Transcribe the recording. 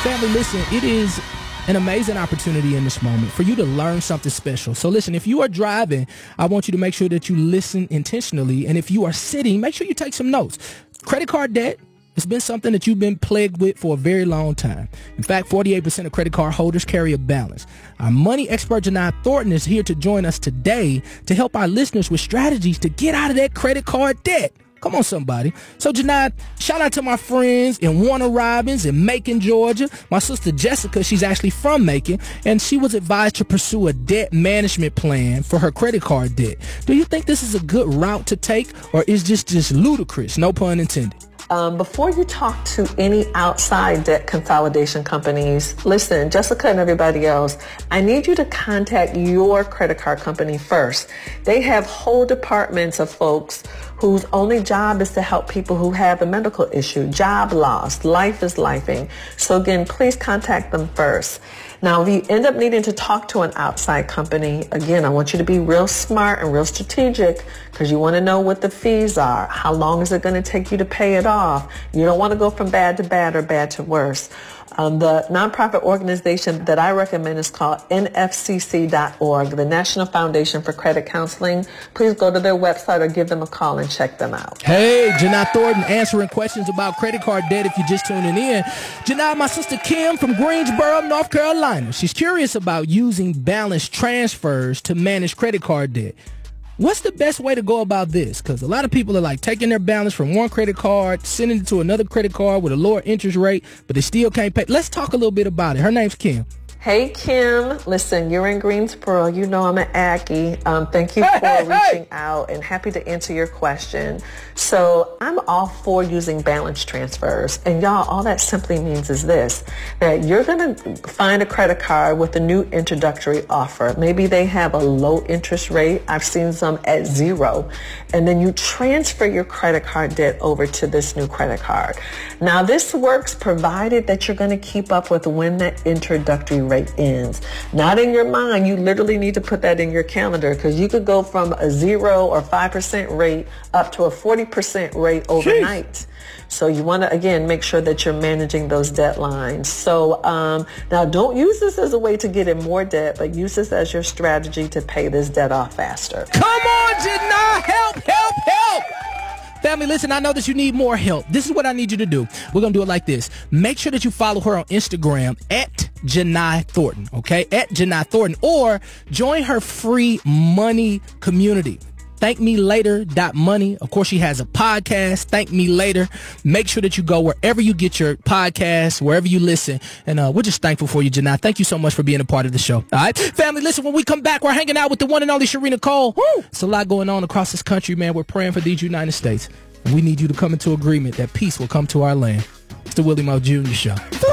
Family, listen, it is an amazing opportunity in this moment for you to learn something special. So listen, if you are driving, I want you to make sure that you listen intentionally. And if you are sitting, make sure you take some notes. Credit card debt, it's been something that you've been plagued with for a very long time. In fact, 48% of credit card holders carry a balance. Our money expert, Janai Thornton, is here to join us today to help our listeners with strategies to get out of that credit card debt. Come on, somebody. So, Janai, shout out to my friends in Warner Robins in Macon, Georgia. My sister Jessica, she's actually from Macon, and she was advised to pursue a debt management plan for her credit card debt. Do you think this is a good route to take, or is this just ludicrous? No pun intended. Before you talk to any outside debt consolidation companies, listen, Jessica and everybody else, I need you to contact your credit card company first. They have whole departments of folks whose only job is to help people who have a medical issue, job loss, life is lifing. So again, please contact them first. Now, if you end up needing to talk to an outside company, again, I want you to be real smart and real strategic because you want to know what the fees are. How long is it going to take you to pay it off? You don't want to go from bad to bad or bad to worse. The nonprofit organization that I recommend is called nfcc.org, the National Foundation for Credit Counseling. Please go to their website or give them a call and check them out. Hey, Janai Thornton answering questions about credit card debt if you're just tuning in. Janai, my sister Kim from Greensboro, North Carolina. She's curious about using balance transfers to manage credit card debt. What's the best way to go about this? Because a lot of people are like taking their balance from one credit card, sending it to another credit card with a lower interest rate, but they still can't pay. Let's talk a little bit about it. Her name's Kim. Hey, Kim. Listen, you're in Greensboro. You know I'm an Aggie. Thank you for reaching out and happy to answer your question. So I'm all for using balance transfers. And y'all, all that simply means is this, that you're going to find a credit card with a new introductory offer. Maybe they have a low interest rate. I've seen some at 0. And then you transfer your credit card debt over to this new credit card. Now, this works provided that you're going to keep up with when that introductory rate ends. Not in your mind. You literally need to put that in your calendar because you could go from a 0 or 5% rate up to a 40% rate overnight. Jeez. So you want to, again, make sure that you're managing those deadlines. So now don't use this as a way to get in more debt, but use this as your strategy to pay this debt off faster. Come on, Janai. Help, help, help. Family, listen, I know that you need more help. This is what I need you to do. We're going to do it like this. Make sure that you follow her on Instagram at Janai Thornton, okay? At Janai Thornton. Or join her free money community. ThankMeLater.money. Of course, she has a podcast, Thank Me Later. Make sure that you go wherever you get your podcasts, wherever you listen. And we're just thankful for you, Janai. Thank you so much for being a part of the show. All right? Family, listen, when we come back, we're hanging out with the one and only Sharina Cole. Woo! It's a lot going on across this country, man. We're praying for these United States. And we need you to come into agreement that peace will come to our land. It's the Willie Moe Jr. Show.